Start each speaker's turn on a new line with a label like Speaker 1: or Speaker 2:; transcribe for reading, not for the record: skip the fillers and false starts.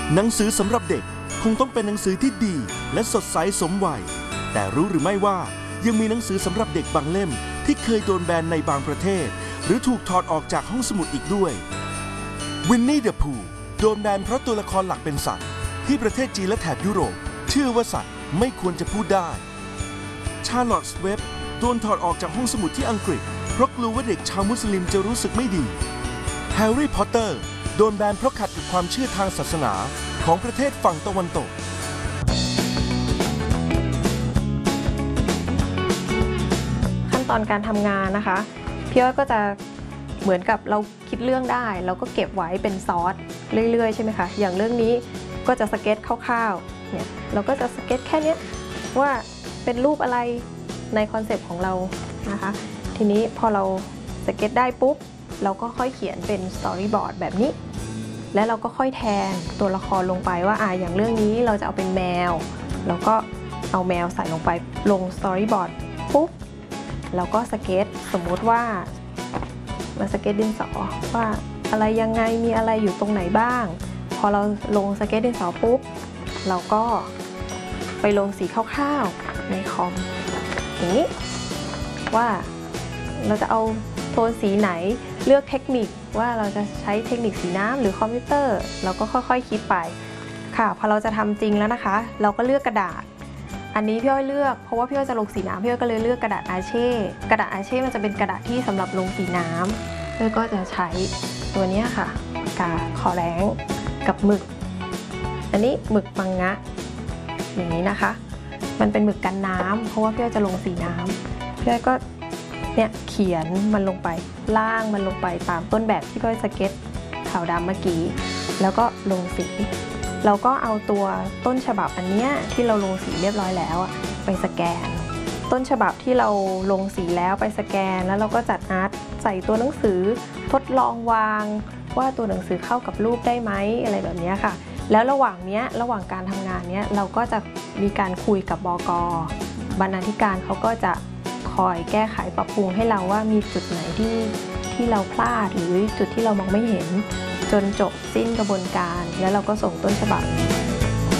Speaker 1: หนังสือสำหรับเด็กคงต้องเป็นหนังสือที่ดีและสดใสสมวัยแต่รู้หรือไม่ว่ายังมีหนังสือสำหรับเด็กบางเล่มที่เคยโดนแบนในบางประเทศหรือถูกถอดออกจากห้องสมุดอีกด้วยวินนี่เดอะพูโดนแบนเพราะตัวละครหลักเป็นสัตว์ที่ประเทศจีนและแถบยุโรปเชื่อว่าสัตว์ไม่ควรจะพูดได้ชาร์ลอตส์เว็บโดนถอดออกจากห้องสมุดที่อังกฤษเพราะกลัวว่าเด็กชาวมุสลิมจะรู้สึกไม่ดีแฮร์รี่พอตเตอร์โดนแบนเพราะขัดกับความเชื่อทางศาสนาของประเทศฝั่งตะวันตก
Speaker 2: ขั้นตอนการทำงานนะคะพี่อ้อยก็จะเหมือนกับเราคิดเรื่องได้เราก็เก็บไว้เป็นซอสเรื่อยๆใช่ไหมคะอย่างเรื่องนี้ก็จะสเก็ตคร่าวๆเนี่ยเราก็จะสเก็ตแค่นี้ว่าเป็นรูปอะไรในคอนเซปต์ของเรานะคะทีนี้พอเราสเก็ตได้ปุ๊บเราก็ค่อยเขียนเป็นสตอรี่บอร์ดแบบนี้แล้วเราก็ค่อยแทนตัวละครลงไปว่าอย่างเรื่องนี้เราจะเอาเป็นแมวเราก็เอาแมวใส่ลงไปลงสตอรี่บอร์ดปุ๊บเราก็สเก็ตสมมุติว่ามาสเก็ตดินสอว่าอะไรยังไงมีอะไรอยู่ตรงไหนบ้างพอเราลงสเก็ตดินสอปุ๊บเราก็ไปลงสีคร่าวๆในคอมอย่างนี้ว่าเราจะเอาโทนสีไหนเลือกเทคนิคว่าเราจะใช้เทคนิคสีน้ำหรือคอมพิวเตอร์เราก็ค่อยๆคิดไปค่ะพอเราจะทำจริงแล้วนะคะเราก็เลือกกระดาษอันนี้พี่อ้อยเลือกเพราะว่าพี่อ้อยจะลงสีน้ำพี่อ้อยก็เลยเลือกกระดาษอาเช่กระดาษอาเช่มันจะเป็นกระดาษที่สำหรับลงสีน้ำพี่อ้อยก็จะใช้ตัวนี้ค่ะกาขอแรงกับหมึกอันนี้หมึกมังงะอย่างนี้นะคะมันเป็นหมึกกันน้ำเพราะว่าพี่อ้อยจะลงสีน้ำพี่อ้อยก็เนี่ยเขียนมันลงไปล่างมันลงไปตามต้นแบบที่พี่อ้อยสเก็ตขาวดำเมื่อกี้แล้วก็ลงสีเราก็เอาตัวต้นฉบับอันนี้ที่เราลงสีเรียบร้อยแล้วไปสแกนต้นฉบับที่เราลงสีแล้วไปสแกนแล้วเราก็จัดอาร์ตใส่ตัวหนังสือทดลองวางว่าตัวหนังสือเข้ากับรูปได้ไหมอะไรแบบนี้ค่ะแล้วระหว่างการทำงานเนี้ยเราก็จะมีการคุยกับบก.บรรณาธิการเขาก็จะคอยแก้ไขปรับปรุงให้เราว่ามีจุดไหนที่เราพลาดหรือจุดที่เรามองไม่เห็นจนจบสิ้นกระบวนการแล้วเราก็ส่งต้นฉบับ